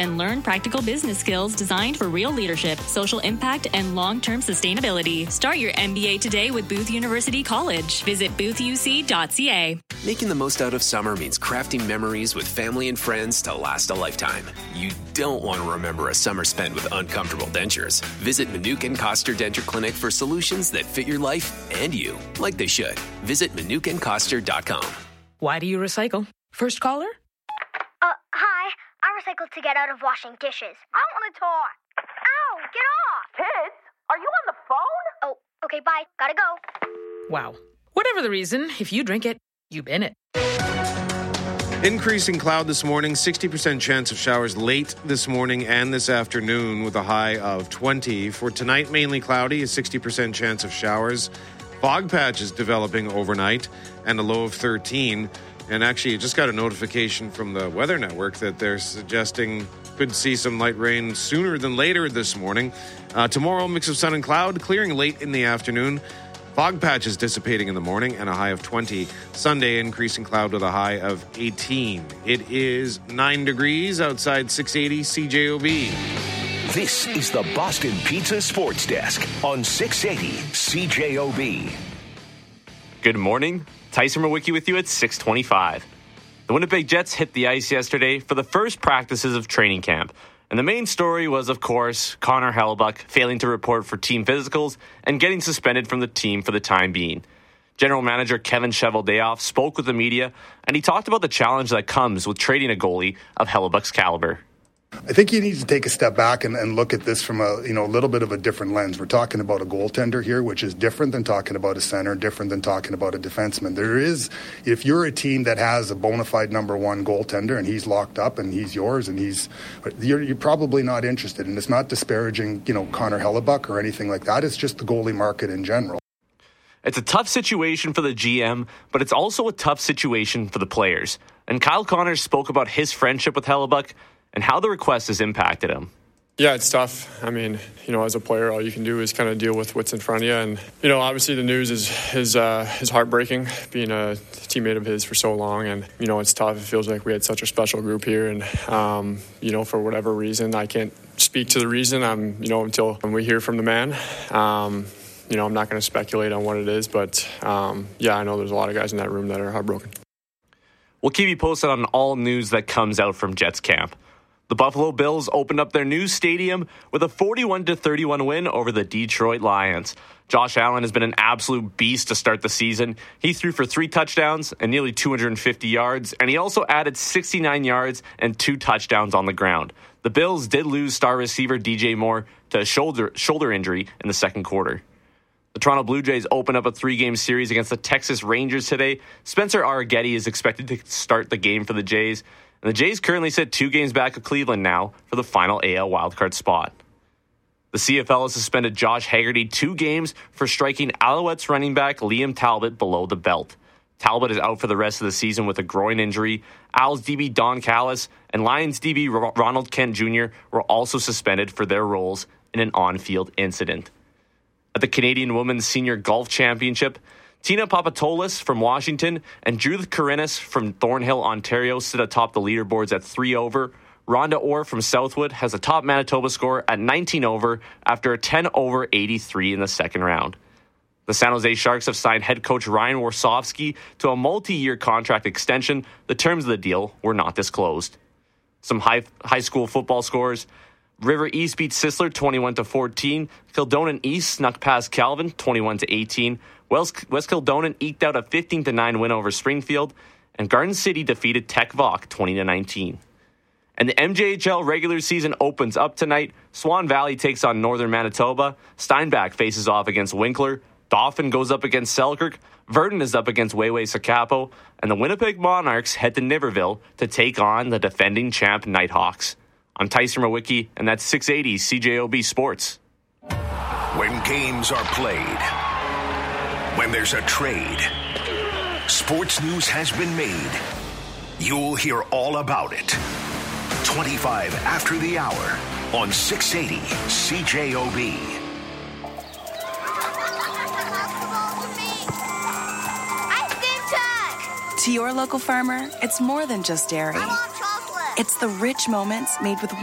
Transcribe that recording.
Then learn practical business skills designed for real leadership, social impact, and long-term sustainability. Start your MBA today with Booth University College. Visit boothuc.ca. Making the most out of summer means crafting memories with family and friends to last a lifetime. You don't want to remember a summer spent with uncomfortable dentures. Visit Manuka and Koster Denture Clinic for solutions that fit your life and you, like they should. Visit manukaandkoster.com. Why do you recycle? First caller? Hi. I recycle to get out of washing dishes. I want to talk. Ow, get off. Kids, are you on the phone? Oh, okay, bye. Gotta go. Wow. Whatever the reason, if you drink it, you bin it. Increasing cloud this morning, 60% chance of showers late this morning and this afternoon with a high of 20. For tonight, mainly cloudy, a 60% chance of showers. Fog patches developing overnight and a low of 13. And actually, you just got a notification from the Weather Network that they're suggesting could see some light rain sooner than later this morning. Tomorrow, mix of sun and cloud, clearing late in the afternoon. Fog patches dissipating in the morning and a high of 20. Sunday, increasing cloud with a high of 18. It is 9 degrees outside 680 CJOB. This is the Boston Pizza Sports Desk on 680 CJOB. Good morning. Tyson Mawicki with you at 6:25. The Winnipeg Jets hit the ice yesterday for the first practices of training camp. And the main story was, of course, Connor Hellebuyck failing to report for team physicals and getting suspended from the team for the time being. General manager Kevin Cheveldayoff spoke with the media, and he talked about the challenge that comes with trading a goalie of Hellebuyck's caliber. I think you need to take a step back and look at this from a little bit of a different lens. We're talking about a goaltender here, which is different than talking about a center, different than talking about a defenseman. There is, if you're a team that has a bona fide number one goaltender and he's locked up and he's yours and you're probably not interested. And it's not disparaging, Connor Hellebuyck or anything like that. It's just the goalie market in general. It's a tough situation for the GM, but it's also a tough situation for the players. And Kyle Connors spoke about his friendship with Hellebuyck and how the request has impacted him. Yeah, it's tough. I mean, as a player, all you can do is kind of deal with what's in front of you. And, obviously the news is heartbreaking, being a teammate of his for so long. And, it's tough. It feels like we had such a special group here. And, for whatever reason, I can't speak to the reason, until we hear from the man. I'm not going to speculate on what it is. But, I know there's a lot of guys in that room that are heartbroken. We'll keep you posted on all news that comes out from Jets camp. The Buffalo Bills opened up their new stadium with a 41-31 win over the Detroit Lions. Josh Allen has been an absolute beast to start the season. He threw for 3 touchdowns and nearly 250 yards, and he also added 69 yards and 2 touchdowns on the ground. The Bills did lose star receiver DJ Moore to a shoulder injury in the second quarter. The Toronto Blue Jays open up a 3-game series against the Texas Rangers today. Spencer Arrighetti is expected to start the game for the Jays. And the Jays currently sit 2 games back of Cleveland now for the final AL wildcard spot. The CFL has suspended Josh Haggerty 2 games for striking Alouettes running back Liam Talbot below the belt. Talbot is out for the rest of the season with a groin injury. Owls DB Don Callis and Lions DB Ronald Kent Jr. were also suspended for their roles in an on-field incident. At the Canadian Women's Senior Golf Championship, Tina Papatoulis from Washington and Judith Karinas from Thornhill, Ontario sit atop the leaderboards at 3 over. Rhonda Orr from Southwood has a top Manitoba score at 19 over after a 10 over 83 in the second round. The San Jose Sharks have signed head coach Ryan Warsofsky to a multi-year contract extension. The terms of the deal were not disclosed. Some high school football scores. River East beat Sisler 21-14. Kildonan East snuck past Calvin 21-18. West Kildonan eked out a 15-9 win over Springfield, and Garden City defeated Tech Vaughn 20-19. And the MJHL regular season opens up tonight. Swan Valley takes on Northern Manitoba. Steinbach faces off against Winkler. Dauphin goes up against Selkirk. Verdun is up against Wayway Sakapo. And the Winnipeg Monarchs head to Niverville to take on the defending champ Nighthawks. I'm Tyson Mawicki, and that's 680 CJOB Sports. When games are played, when there's a trade, sports news has been made. You'll hear all about it. 25 after the hour on 680 CJOB. Ice cream truck! To your local farmer, it's more than just dairy. I want chocolate. It's the rich moments made with